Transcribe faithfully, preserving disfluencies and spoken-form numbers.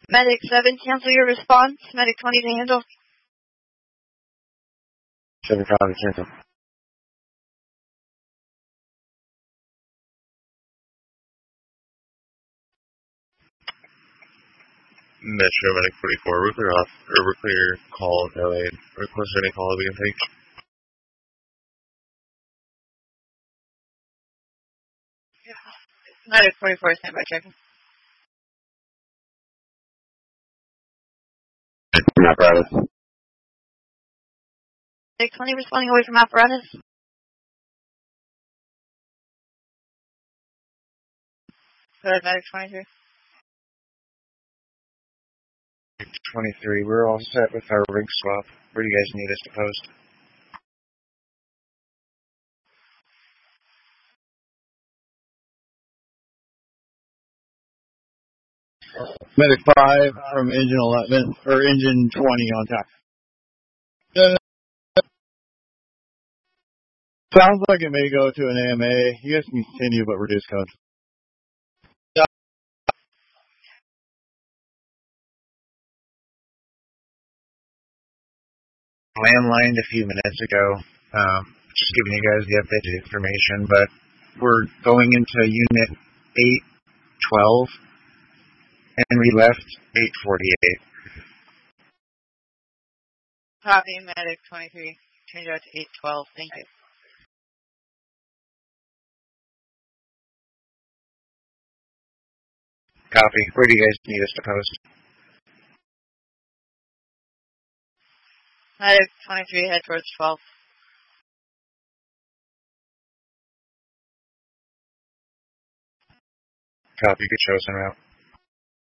Medic seven, cancel your response. Medic twenty to handle. seven, copy, cancel. Metro Medic forty-four, we're clear off, or we're clear call L A. Request any call we can take. Medic forty-four, standby checking. Apparatus. Medic twenty responding away from apparatus. Go ahead, Medic twenty-three. twenty-three, we're all set with our rig swap. Where do you guys need us to post? Medic five from engine eleven, or engine twenty on top. Uh, sounds like it may go to an A M A. You guys can continue, but reduce code. Landlined a few minutes ago, um, just giving you guys the updated information, but we're going into unit eight twelve, and we left eight forty-eight. Copy, Medic twenty-three. Change out to eight twelve. Thank you. Copy. Where do you guys need us to post? Medic twenty-three, head towards twelve. Copy. Good show us en route.